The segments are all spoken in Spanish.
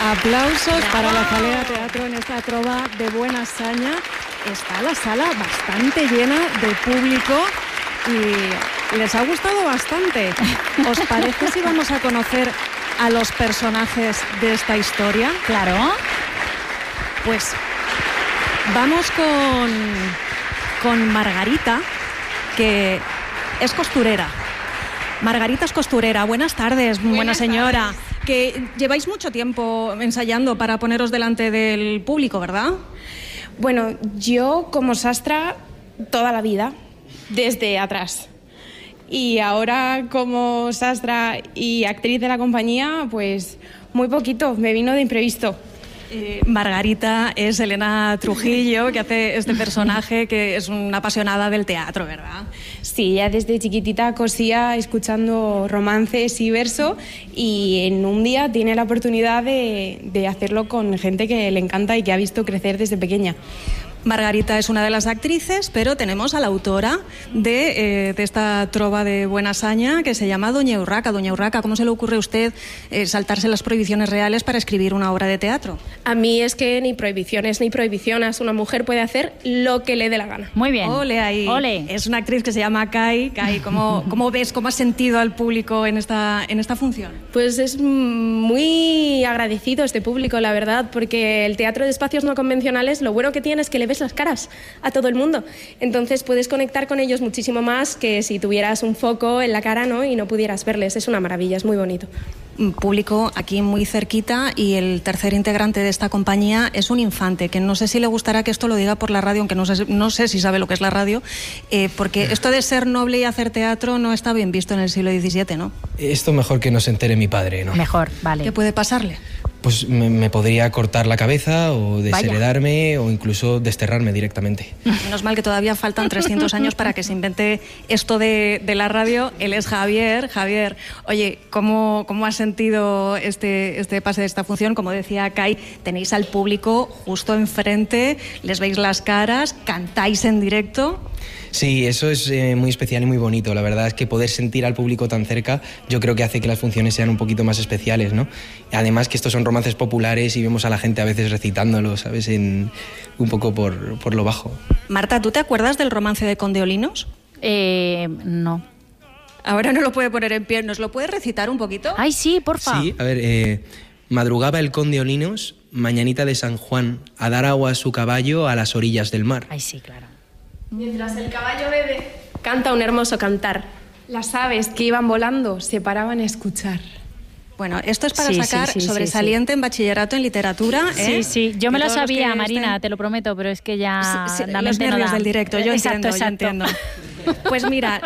Aplausos para la Calera Teatro en esta trova de buena saña. Está la sala bastante llena de público y les ha gustado bastante. ¿Os parece si vamos a conocer a los personajes de esta historia? Claro. Pues vamos con Margarita, que es costurera. Margarita es costurera. Buenas tardes, buena señora. Tardes. Que lleváis mucho tiempo ensayando para poneros delante del público, ¿verdad? Bueno, yo como sastra toda la vida, desde atrás. Y ahora como sastra y actriz de la compañía, pues muy poquito, me vino de imprevisto. Margarita es Elena Trujillo, que hace este personaje que es una apasionada del teatro, ¿verdad? Sí, ya desde chiquitita cosía escuchando romances y verso y en un día tiene la oportunidad de hacerlo con gente que le encanta y que ha visto crecer desde pequeña. Margarita es una de las actrices, pero tenemos a la autora de esta trova de buena saña que se llama Doña Urraca. Doña Urraca, ¿cómo se le ocurre a usted saltarse las prohibiciones reales para escribir una obra de teatro? A mí es que ni prohibiciones ni prohibiciones, una mujer puede hacer lo que le dé la gana. Muy bien. Ole ahí. Ole. Es una actriz que se llama Kai. Kai, ¿cómo ves, cómo has sentido al público en esta función? Pues es muy agradecido este público, la verdad, porque el teatro de espacios no convencionales, lo bueno que tiene es que le ves las caras a todo el mundo. Entonces puedes conectar con ellos muchísimo más que si tuvieras un foco en la cara, ¿no? Y no pudieras verles. Es una maravilla, es muy bonito. Público aquí muy cerquita y el tercer integrante de esta compañía es un infante, que no sé si le gustará que esto lo diga por la radio, aunque no sé si sabe lo que es la radio, porque esto de ser noble y hacer teatro no está bien visto en el siglo XVII, ¿no? Esto mejor que no se entere mi padre, ¿no? Mejor, vale. ¿Qué puede pasarle? Pues me podría cortar la cabeza o desheredarme o incluso desterrarme directamente. Menos mal que todavía faltan 300 años para que se invente esto de la radio. Él es Javier. Javier, oye, ¿cómo has sentido este pase de esta función? Como decía Kai, tenéis al público justo enfrente, les veis las caras, cantáis en directo. Sí, eso es muy especial y muy bonito. La verdad es que poder sentir al público tan cerca yo creo que hace que las funciones sean un poquito más especiales, ¿no? Además que estos son romances populares y vemos a la gente a veces recitándolo, ¿sabes? Un poco por lo bajo. Marta, ¿tú te acuerdas del romance de Condeolinos? No. Ahora no lo puede poner en pie. ¿Nos lo puede recitar un poquito? Ay, sí, porfa. Sí, a ver, madrugaba el conde Olinos, mañanita de San Juan, a dar agua a su caballo a las orillas del mar. Ay, sí, claro. Mientras el caballo bebe, canta un hermoso cantar. Las aves que iban volando se paraban a escuchar. Bueno, esto es para Sí, sacar sí, sobresaliente en bachillerato en literatura. Sí, sí, yo me lo Todos los sabía, que Marina, estén- te lo prometo, pero es que ya la los mente no nervios da. del directo, yo Exacto, entiendo. Pues mira,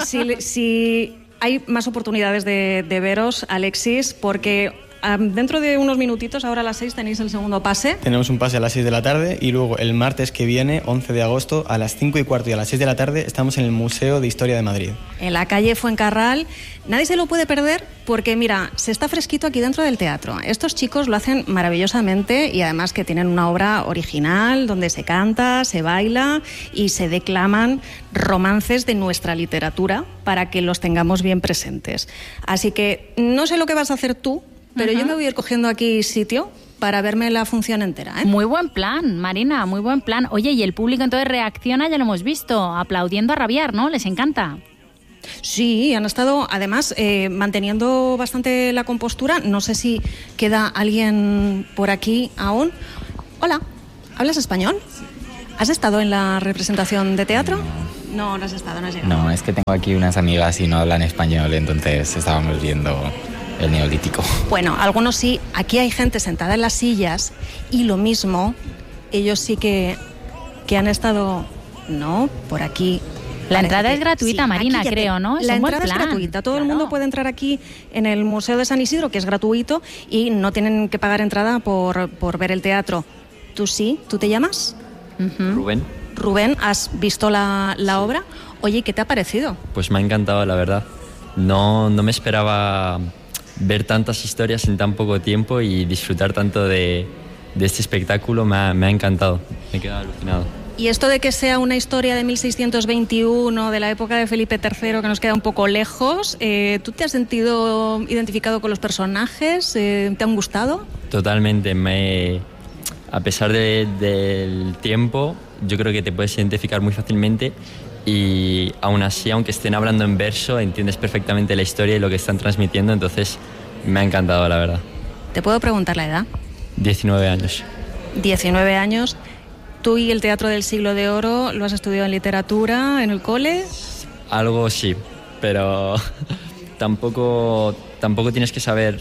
si hay más oportunidades de veros, Alexis, porque dentro de unos minutitos, ahora a las 6, tenéis el segundo pase. Tenemos un pase a las 6 de la tarde y luego el martes que viene, 11 de agosto, a las 5:15 y a las 6 de la tarde, estamos en el Museo de Historia de Madrid. En la calle Fuencarral. Nadie se lo puede perder porque, mira, se está fresquito aquí dentro del teatro. Estos chicos lo hacen maravillosamente y además que tienen una obra original donde se canta, se baila y se declaman romances de nuestra literatura para que los tengamos bien presentes. Así que no sé lo que vas a hacer tú, pero yo me voy a ir cogiendo aquí sitio para verme la función entera, ¿eh? Muy buen plan, Marina, muy buen plan. Oye, y el público entonces reacciona, ya lo hemos visto, aplaudiendo a rabiar, ¿no? Les encanta. Sí, han estado además manteniendo bastante la compostura. No sé si queda alguien por aquí aún. Hola, ¿hablas español? ¿Has estado en la representación de teatro? No, no has estado, no has llegado. No, es que tengo aquí unas amigas y no hablan español, entonces estábamos viendo el Neolítico. Bueno, algunos sí. Aquí hay gente sentada en las sillas y lo mismo, ellos sí que han estado, no, por aquí. La entrada es gratuita, Sí, Marina, aquí ya creo, ¿no? Es La un buen entrada es plan. gratuita. Todo el Claro. mundo puede entrar aquí en el Museo de San Isidro, que es gratuito, y no tienen que pagar entrada por ver el teatro. ¿Tú sí? ¿Tú te llamas? Rubén, Rubén, ¿has visto la obra? Oye, ¿qué te ha parecido? pues me ha encantado, la verdad. No me esperaba ver tantas historias en tan poco tiempo y disfrutar tanto de este espectáculo. Me ha encantado, me he quedado alucinado. Y esto de que sea una historia de 1621, de la época de Felipe III, que nos queda un poco lejos, ¿tú te has sentido identificado con los personajes? ¿Te han gustado? Totalmente. A pesar del tiempo, yo creo que te puedes identificar muy fácilmente y aún así, aunque estén hablando en verso, entiendes perfectamente la historia y lo que están transmitiendo, entonces me ha encantado, la verdad. ¿Te puedo preguntar la edad? 19 años. 19 años. ¿Tú y el Teatro del Siglo de Oro lo has estudiado en literatura, en el cole? Algo sí, pero tampoco tienes que saber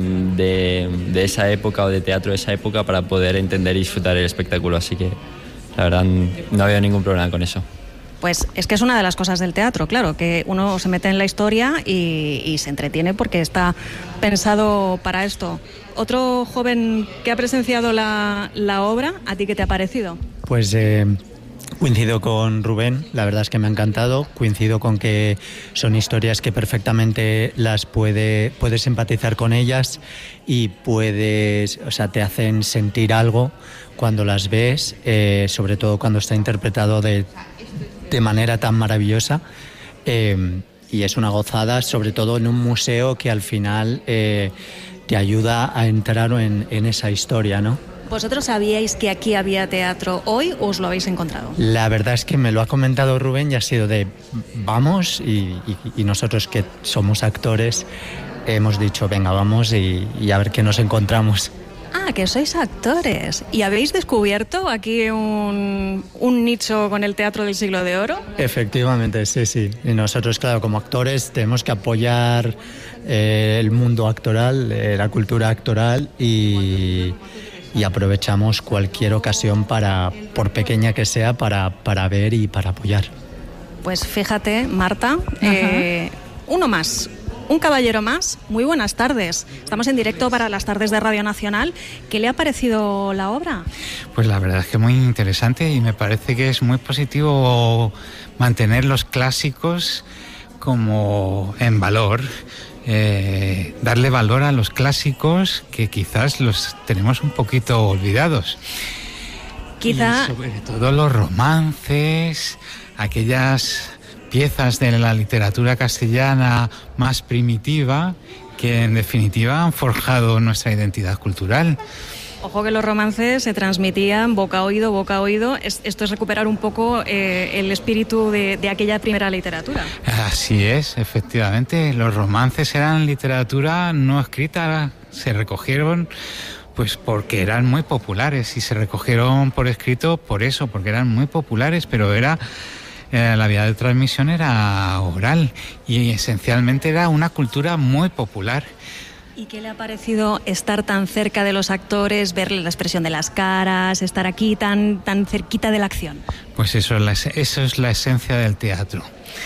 de esa época o de teatro de esa época para poder entender y disfrutar el espectáculo, así que la verdad no había ningún problema con eso. Pues es que es una de las cosas del teatro, claro, que uno se mete en la historia y se entretiene porque está pensado para esto. Otro joven que ha presenciado la obra, ¿a ti qué te ha parecido? Pues coincido con Rubén, la verdad es que me ha encantado, coincido con que son historias que perfectamente puedes empatizar con ellas y te hacen sentir algo cuando las ves, sobre todo cuando está interpretado de manera tan maravillosa, y es una gozada, sobre todo en un museo que al final te ayuda a entrar en esa historia, ¿no? ¿Vosotros sabíais que aquí había teatro hoy o os lo habéis encontrado? La verdad es que me lo ha comentado Rubén y ha sido de vamos, y nosotros que somos actores hemos dicho venga, vamos y a ver qué nos encontramos. Ah, que sois actores. ¿Y habéis descubierto aquí un nicho con el Teatro del Siglo de Oro? Efectivamente, sí. Y nosotros, claro, como actores tenemos que apoyar el mundo actoral, la cultura actoral y aprovechamos cualquier ocasión por pequeña que sea, para ver y para apoyar. Pues fíjate, Marta, uno más. Un caballero más, muy buenas tardes. Estamos en directo para las tardes de Radio Nacional. ¿Qué le ha parecido la obra? Pues la verdad es que muy interesante y me parece que es muy positivo mantener los clásicos como en valor, darle valor a los clásicos que quizás los tenemos un poquito olvidados. Quizá... Y sobre todo los romances, aquellas piezas de la literatura castellana más primitiva que en definitiva han forjado nuestra identidad cultural. Ojo que los romances se transmitían boca a oído. Esto es recuperar un poco el espíritu de aquella primera literatura. Así es, efectivamente. Los romances eran literatura no escrita, se recogieron pues porque eran muy populares y se recogieron por escrito por eso, porque eran muy populares, pero la vía de transmisión era oral y esencialmente era una cultura muy popular. ¿Y qué le ha parecido estar tan cerca de los actores, ver la expresión de las caras, estar aquí tan cerquita de la acción? Pues eso es la esencia del teatro.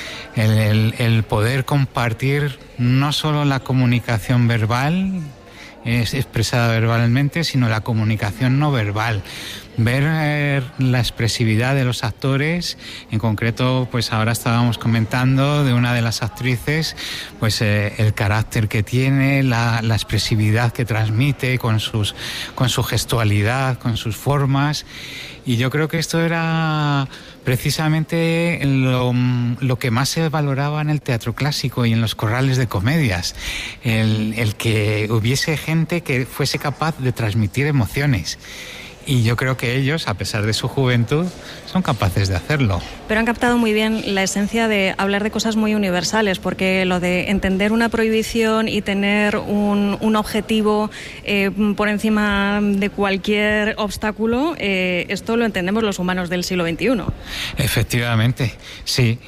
El poder compartir no solo la comunicación verbal, es expresada verbalmente, sino la comunicación no verbal. Ver la expresividad de los actores, en concreto, pues ahora estábamos comentando de una de las actrices, pues el carácter que tiene, la expresividad que transmite con su gestualidad, con sus formas, y yo creo que esto era precisamente lo que más se valoraba en el teatro clásico y en los corrales de comedias, el que hubiese gente que fuese capaz de transmitir emociones. Y yo creo que ellos, a pesar de su juventud, son capaces de hacerlo. Pero han captado muy bien la esencia de hablar de cosas muy universales, porque lo de entender una prohibición y tener un objetivo por encima de cualquier obstáculo, esto lo entendemos los humanos del siglo XXI. Efectivamente, sí.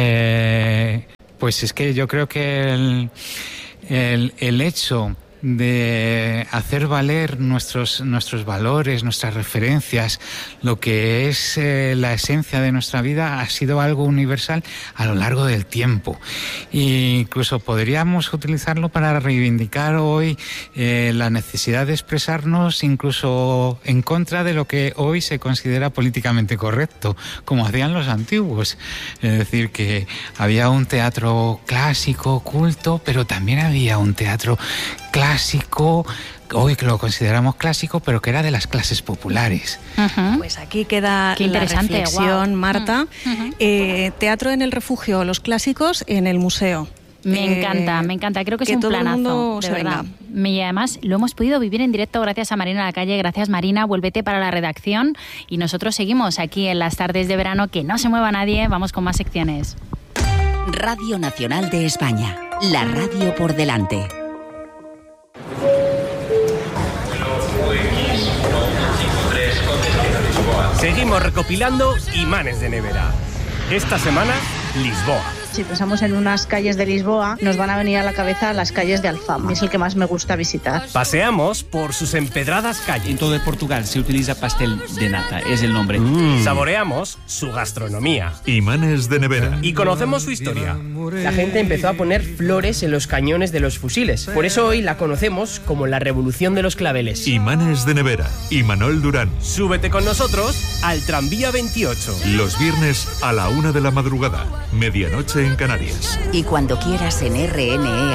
Pues es que yo creo que el hecho de hacer valer nuestros valores, nuestras referencias, lo que es la esencia de nuestra vida, ha sido algo universal a lo largo del tiempo. E incluso podríamos utilizarlo para reivindicar hoy la necesidad de expresarnos incluso en contra de lo que hoy se considera políticamente correcto, como hacían los antiguos. Es decir, que había un teatro clásico, culto, pero también había un teatro clásico, hoy que lo consideramos clásico, pero que era de las clases populares. Pues aquí queda la reflexión, wow. Marta. Teatro en el refugio, los clásicos en el museo. Me encanta. Creo que es un todo planazo, el mundo de se verdad. venga. Y además lo hemos podido vivir en directo gracias a Marina Lacalle. Gracias, Marina. Vuélvete para la redacción y nosotros seguimos aquí en las tardes de verano. Que no se mueva nadie. Vamos con más secciones. Radio Nacional de España. La radio por delante. Seguimos recopilando imanes de nevera. Esta semana, Lisboa. Si pensamos en unas calles de Lisboa, nos van a venir a la cabeza las calles de Alfama. Es el que más me gusta visitar. Paseamos por sus empedradas calles. En todo Portugal se utiliza pastel de nata, es el nombre. Saboreamos su gastronomía. Imanes de nevera. Y conocemos su historia. La gente empezó a poner flores en los cañones de los fusiles. Por eso hoy la conocemos como la Revolución de los Claveles. Imanes de nevera. Imanol Durán. Súbete con nosotros al tranvía 28. Los viernes a la 1 de la madrugada. Medianoche en Canarias. Y cuando quieras en RNE